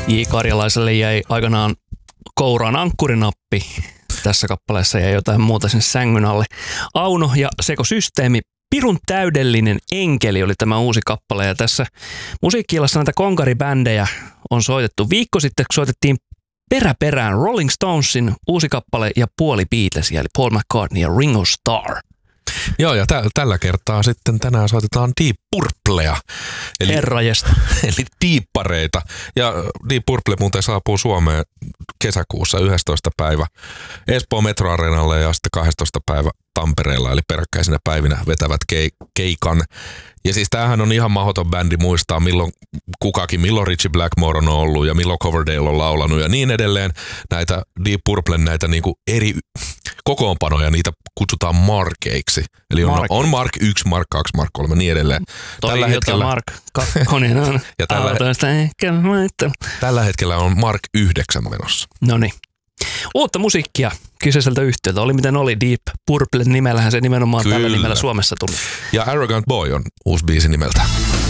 J. Karjalaiselle jäi aikanaan kouraan ankkurinappi. Tässä kappaleessa jäi jotain muuta sen sängyn alle. Auno ja Sekosysteemi. Pirun täydellinen enkeli oli tämä uusi kappale. Ja tässä musiikki-illassa näitä konkaribändejä on soitettu. Viikko sitten soitettiin peräperään Rolling Stonesin uusi kappale ja puoli Beatlesia, eli Paul McCartney ja Ringo Starr. Joo, ja tällä kertaa sitten tänään soitetaan Deep Purplea. Eli diippareita. Ja Deep Purple muuten saapuu Suomeen kesäkuussa 11. päivä Espoon Metroareenalle ja sitten 12. päivä Tampereella, eli peräkkäisinä päivinä vetävät keikan. Ja siis tämähän on ihan mahdoton bändi muistaa, milloin Richie Blackmore on ollut ja milloin Coverdale on laulanut ja niin edelleen. Näitä Deep Purplen näitä niinku eri kokoonpanoja, niitä kutsutaan markeiksi. Eli on Mark 1, Mark 2, Mark 3 niin edelleen. Tällä hetkellä Mark 2 on ja tällä hetkellä on Mark 9 menossa. Noniin. Uutta musiikkia kyseiseltä yhtiöltä. Oli miten oli, Deep Purple nimellähän se nimenomaan tällä nimellä Suomessa tuli. Ja Arrogant Boy on uusi biisi nimeltä.